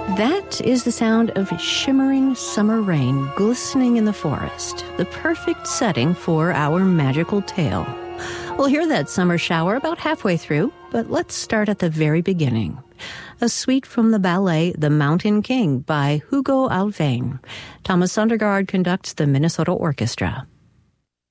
That is the sound of shimmering summer rain glistening in the forest, the perfect setting for our magical tale. We'll hear that summer shower about halfway through, but let's start at the very beginning. A suite from the ballet The Mountain King by Hugo Alfvén. Thomas Sondergaard conducts the Minnesota Orchestra.